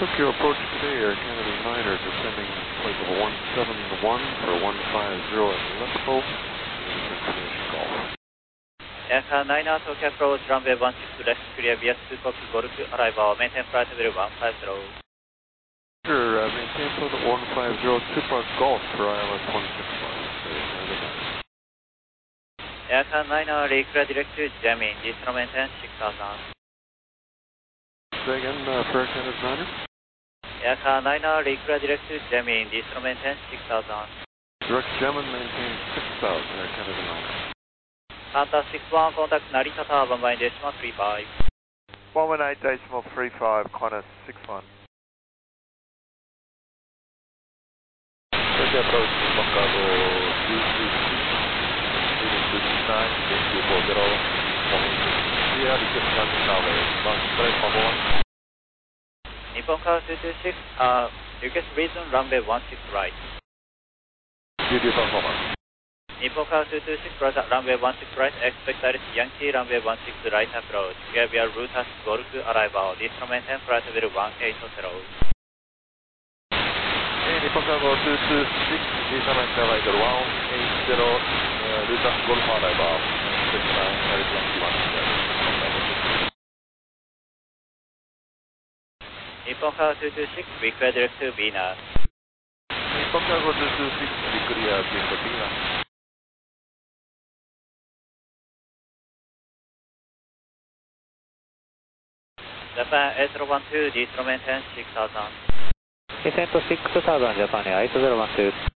Tokyo approach today, Air Canada 9 are descending flight level 171 for 150 at Aleppo. Information golf. Air Canada 9 Tokyo approach runway 16 left clear via Super Golf arrival, maintain flight level 150. Sure, maintain flight level 150 Super Golf for ILS 165. Air Canada 9 reclear direct to Jamin, distance maintain 6000. Say again, for Air Canada 9? Air Canada 9 reclear direct to Jamin, distance maintain 6000. Direct Jamin maintain 6000, Air Canada 9. Qantas 61, contact Narita Tower, Bombay decimal 35. 118.35, Qantas 61. Tokyo approach, Hokkaido 226, leading to 29, 240, clear request landing runway 16 right, 1. Nippon Car 226, request reason runway 16 right. Studio performance. Nippon Car 226, runway 16 right, expect direct Yankee runway 16 right approach. Here we are route as Golf arrival, distance maintain flight level 180. Nippon Car 226, distance maintain flight level 180, route as Golf arrival, expect direct Yankee 180. Nippon Car 226, we clear direct to Venus. Nippon Car 226, we clear direct to Venus. Japan 8012, distance maintain 6000. Descent to 6000, Japan 8012.